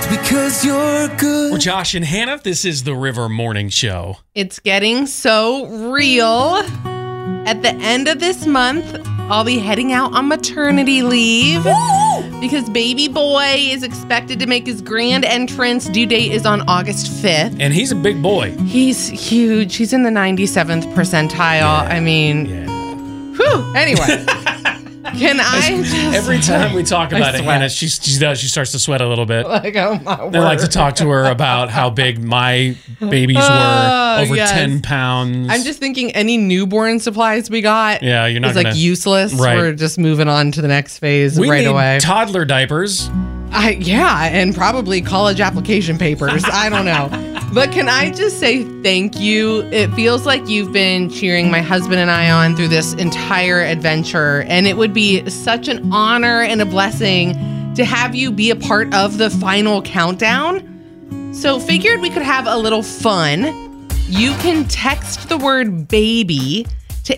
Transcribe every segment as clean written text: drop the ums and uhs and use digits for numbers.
because you're good. We're Josh and Hannah. This is the River Morning Show. It's getting so real. At the end of this month, I'll be heading out on maternity leave because baby boy is expected to make his grand entrance. Due date is on August 5th. And he's a big boy. He's huge. He's in the 97th percentile. Yeah. I mean, whew. Anyway. Can I just... Every time we talk about it, Hannah, she starts to sweat a little bit. Like, oh my word. I like to talk to her about how big my babies were, over 10 pounds. I'm just thinking any newborn supplies we got you're not is like useless. Right. We're just moving on to the next phase we right need away. Toddler diapers. And probably college application papers. I don't know. But can I just say thank you? It feels like you've been cheering my husband and I on through this entire adventure, and it would be such an honor and a blessing to have you be a part of the final countdown. So figured we could have a little fun. You can text the word baby to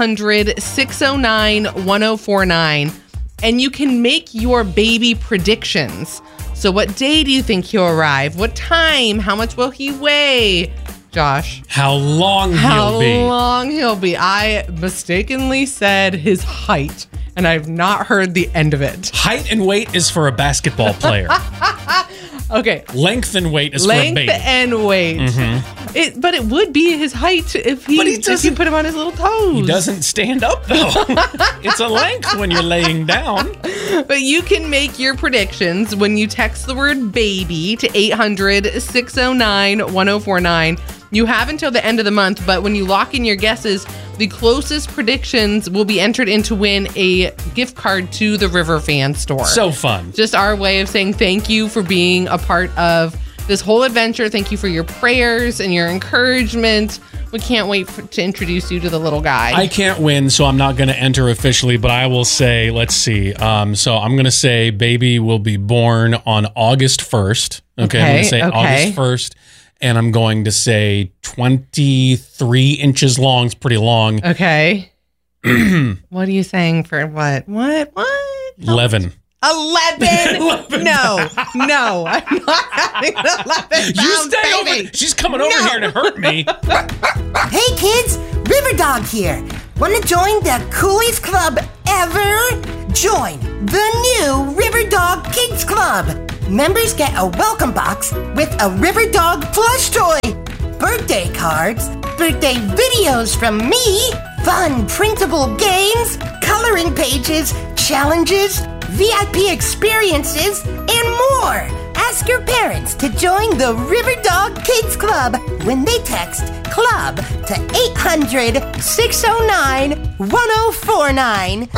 800-609-1049, and you can make your baby predictions. So what day do you think he'll arrive? What time? How much will he weigh? Josh. How long he'll be. I mistakenly said his height, and I've not heard the end of it. Height and weight is for a basketball player. Okay. Length and weight is for a baby. Length and weight. Mm-hmm. But it would be his height if you put him on his little toes. He doesn't stand up, though. It's a length when you're laying down. But you can make your predictions when you text the word baby to 800-609-1049. You have until the end of the month, but when you lock in your guesses, the closest predictions will be entered in to win a gift card to the River Fan Store. So fun. Just our way of saying thank you for being a part of this whole adventure. Thank you for your prayers and your encouragement. We can't wait to introduce you to the little guy. I can't win, so I'm not going to enter officially, but I will say, let's see. So I'm going to say baby will be born on August 1st. Okay. I'm going to say August 1st. And I'm going to say 23 inches long. It's pretty long. Okay. What are you saying for what? What? 11. 11? No. I'm not having an 11 You stay over. She's coming over here to hurt me. Hey kids, River Dog here. Want to join the coolest club ever? Join the new River Dog Kids Club. Members get a welcome box with a River Dog plush toy, birthday cards, birthday videos from me, fun printable games, coloring pages, challenges, VIP experiences, and more. Ask your parents to join the River Dog Kids Club when they text CLUB to 800-609-1049.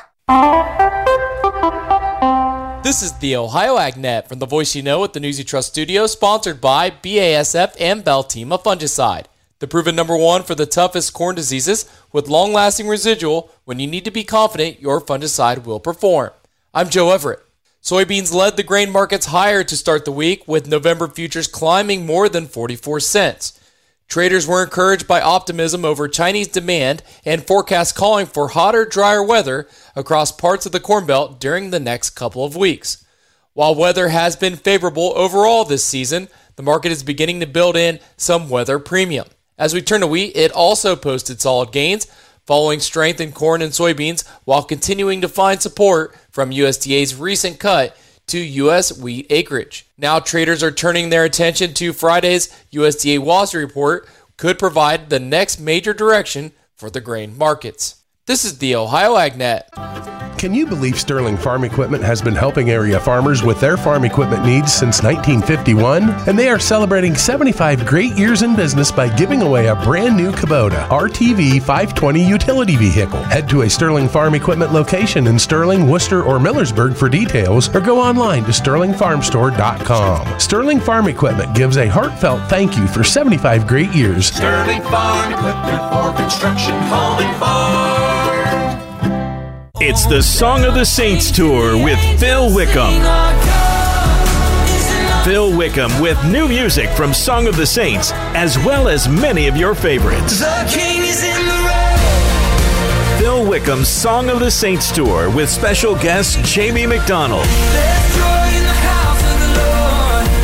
This is the Ohio AgNet from the Voice You Know at the News You Trust studio, sponsored by BASF and Beltima Fungicide. The proven #1 for the toughest corn diseases with long-lasting residual when you need to be confident your fungicide will perform. I'm Joe Everett. Soybeans led the grain markets higher to start the week, with November futures climbing more than 44 cents. Traders were encouraged by optimism over Chinese demand and forecasts calling for hotter, drier weather across parts of the Corn Belt during the next couple of weeks. While weather has been favorable overall this season, the market is beginning to build in some weather premium. As we turn to wheat, it also posted solid gains, following strength in corn and soybeans while continuing to find support from USDA's recent cut to U.S. wheat acreage. Now traders are turning their attention to Friday's USDA WASDE report, could provide the next major direction for the grain markets. This is the Ohio AgNet. Can you believe Sterling Farm Equipment has been helping area farmers with their farm equipment needs since 1951? And they are celebrating 75 great years in business by giving away a brand new Kubota RTV 520 utility vehicle. Head to a Sterling Farm Equipment location in Sterling, Worcester, or Millersburg for details, or go online to sterlingfarmstore.com. Sterling Farm Equipment gives a heartfelt thank you for 75 great years. Sterling Farm Equipment for construction, home, and farm. It's the Song of the Saints Tour with Phil Wickham. Phil Wickham with new music from Song of the Saints, as well as many of your favorites. The King is in the road. Phil Wickham's Song of the Saints Tour with special guest Jamie McDonald. There's joy in the house of the Lord.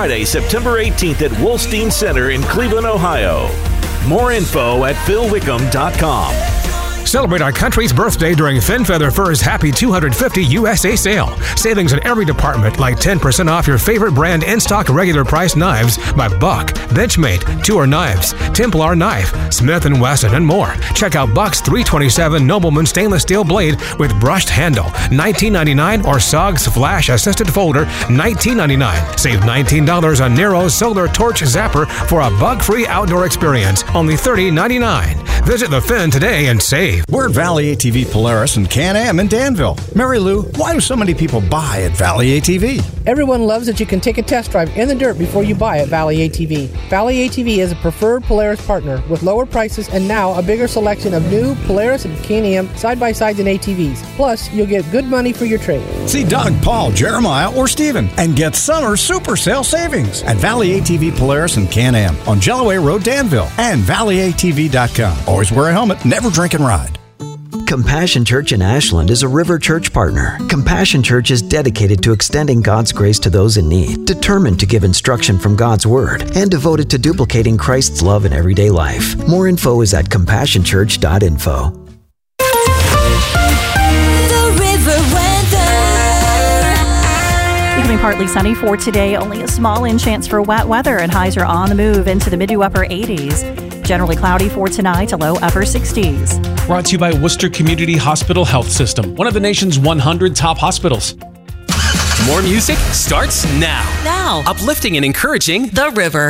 Friday, September 18th at Wolstein Center in Cleveland, Ohio. More info at philwickham.com. Celebrate our country's birthday during Thin Feather Fur's Happy 250 USA sale. Savings in every department, like 10% off your favorite brand in-stock regular price knives by Buck, Benchmade, Tour Knives, Templar Knife, Smith & Wesson, and more. Check out Buck's 327 Nobleman stainless steel blade with brushed handle, $19.99, or SOG's Flash Assisted Folder, $19.99. Save $19 on Nero's Solar Torch Zapper for a bug-free outdoor experience, only $30.99. Visit the Finn today and save. We're at Valley ATV Polaris and Can-Am in Danville. Mary Lou, why do so many people buy at Valley ATV? Everyone loves that you can take a test drive in the dirt before you buy at Valley ATV. Valley ATV is a preferred Polaris partner with lower prices and now a bigger selection of new Polaris and Can-Am side-by-sides and ATVs. Plus, you'll get good money for your trade. See Doug, Paul, Jeremiah, or Steven and get summer super sale savings at Valley ATV Polaris and Can-Am on Jellaway Road, Danville, and valleyatv.com. Always wear a helmet, never drink and ride. Compassion Church in Ashland is a River Church partner. Compassion Church is dedicated to extending God's grace to those in need, determined to give instruction from God's Word, and devoted to duplicating Christ's love in everyday life. More info is at compassionchurch.info. The River weather. Becoming partly sunny for today, only a small chance for wet weather, and highs are on the move into the mid to upper 80s. Generally cloudy for tonight, a low upper 60s. Brought to you by Worcester Community Hospital Health System, one of the nation's 100 top hospitals. More music starts now. Uplifting and encouraging The River.